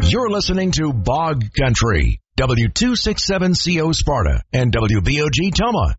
You're listening to Bog Country, W267CO Sparta and WBOG Toma.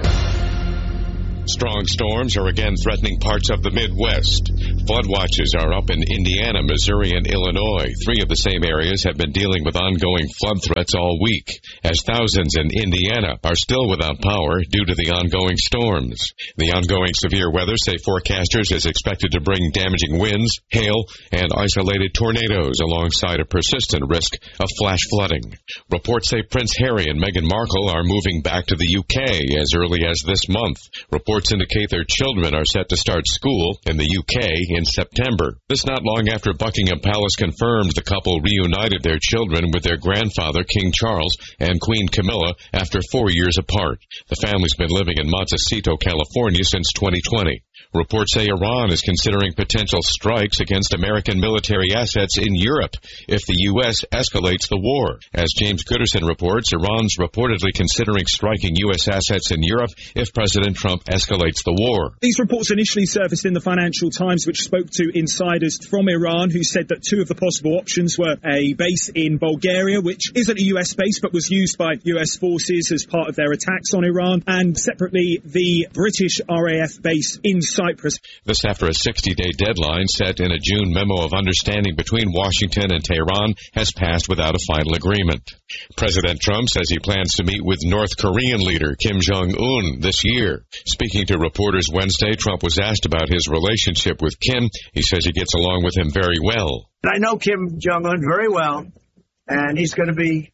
Strong storms are again threatening parts of the Midwest. Flood watches are up in Indiana, Missouri, and Illinois. 3 of the same areas have been dealing with ongoing flood threats all week, as thousands in Indiana are still without power due to the ongoing storms. The ongoing severe weather, say forecasters, is expected to bring damaging winds, hail, and isolated tornadoes alongside a persistent risk of flash flooding. Reports say Prince Harry and Meghan Markle are moving back to the UK as early as this month. Reports indicate their children are set to start school in the UK in September. This not long after Buckingham Palace confirmed the couple reunited their children with their grandfather, King Charles, and Queen Camilla after 4 years apart. The family's been living in Montecito, California since 2020. Reports say Iran is considering potential strikes against American military assets in Europe if the U.S. escalates the war. As James Gooderson reports, Iran's reportedly considering striking U.S. assets in Europe if President Trump escalates the war. These reports initially surfaced in the Financial Times, which spoke to insiders from Iran who said that 2 of the possible options were a base in Bulgaria, which isn't a U.S. base but was used by U.S. forces as part of their attacks on Iran, and separately the British RAF base in Cyprus. This after a 60-day deadline set in a June memo of understanding between Washington and Tehran has passed without a final agreement. President Trump says he plans to meet with North Korean leader Kim Jong-un this year. Speaking to reporters Wednesday, Trump was asked about his relationship with Kim. He says he gets along with him very well. I know Kim Jong-un very well, and he's going to be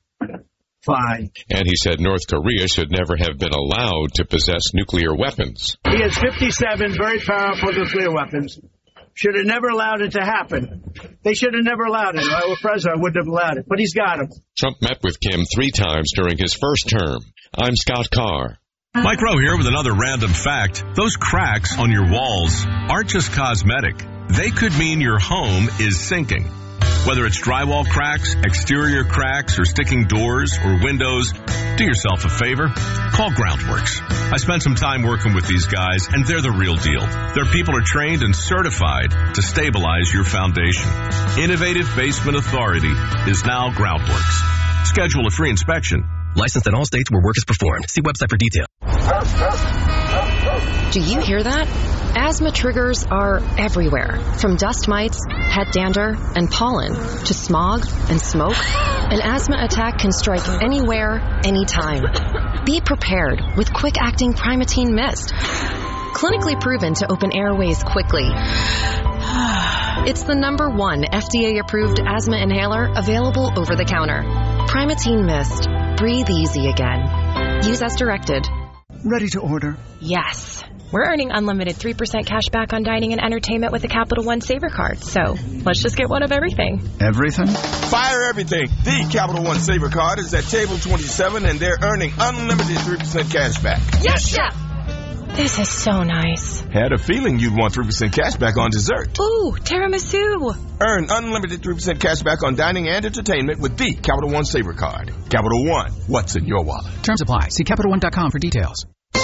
fine. And he said North Korea should never have been allowed to possess nuclear weapons. He has 57 very powerful nuclear weapons. Should have never allowed it to happen. They should have never allowed it. If I were president, I wouldn't have allowed it. But he's got them. Trump met with Kim 3 times during his first term. I'm Scott Carr. Mike Rowe here with another random fact. Those cracks on your walls aren't just cosmetic. They could mean your home is sinking. Whether it's drywall cracks, exterior cracks, or sticking doors or windows, do yourself a favor. Call Groundworks. I spent some time working with these guys, and they're the real deal. Their people are trained and certified to stabilize your foundation. Innovative Basement Authority is now Groundworks. Schedule a free inspection. Licensed in all states where work is performed. See website for details. Do you hear that? Asthma triggers are everywhere, from dust mites, head dander, and pollen, to smog and smoke. An asthma attack can strike anywhere, anytime. Be prepared with quick-acting Primatene Mist. Clinically proven to open airways quickly. It's the #1 FDA-approved asthma inhaler available over the counter. Primatene Mist. Breathe easy again. Use as directed. Ready to order? Yes. We're earning unlimited 3% cash back on dining and entertainment with the Capital One Saver Card. So let's just get one of everything. Everything? Fire everything. The Capital One Saver Card is at table 27, and they're earning unlimited 3% cash back. Yes, Chef! This is so nice. Had a feeling you'd want 3% cash back on dessert. Ooh, tiramisu. Earn unlimited 3% cash back on dining and entertainment with the Capital One Saver Card. Capital One, what's in your wallet? Terms apply. See CapitalOne.com for details.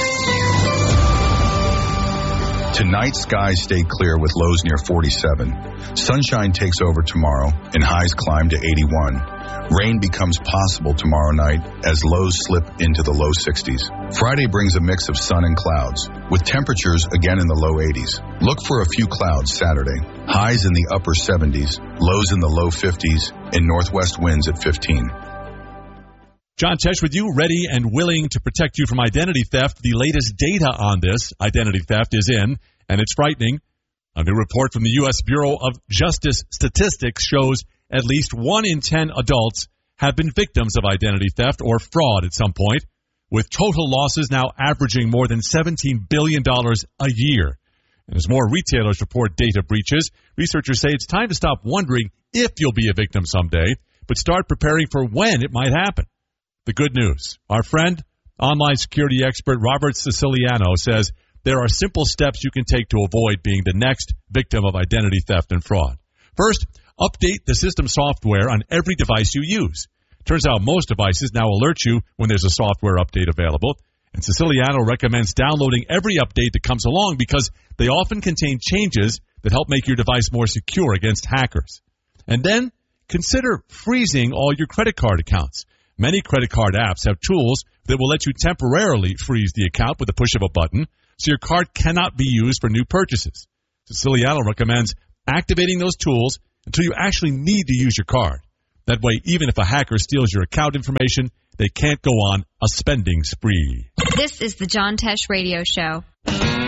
Tonight, skies stay clear with lows near 47. Sunshine takes over tomorrow, and highs climb to 81. Rain becomes possible tomorrow night as lows slip into the low 60s. Friday brings a mix of sun and clouds, with temperatures again in the low 80s. Look for a few clouds Saturday. Highs in the upper 70s, lows in the low 50s, and northwest winds at 15. John Tesh with you, ready and willing to protect you from identity theft. The latest data on this identity theft is in, and it's frightening. A new report from the U.S. Bureau of Justice Statistics shows at least 1 in 10 adults have been victims of identity theft or fraud at some point, with total losses now averaging more than $17 billion a year. And as more retailers report data breaches, researchers say it's time to stop wondering if you'll be a victim someday, but start preparing for when it might happen. The good news, our friend, online security expert Robert Siciliano says there are simple steps you can take to avoid being the next victim of identity theft and fraud. First, update the system software on every device you use. Turns out most devices now alert you when there's a software update available, and Siciliano recommends downloading every update that comes along because they often contain changes that help make your device more secure against hackers. And then consider freezing all your credit card accounts. Many credit card apps have tools that will let you temporarily freeze the account with the push of a button, so your card cannot be used for new purchases. Siciliano recommends activating those tools until you actually need to use your card. That way, even if a hacker steals your account information, they can't go on a spending spree. This is the John Tesh Radio Show.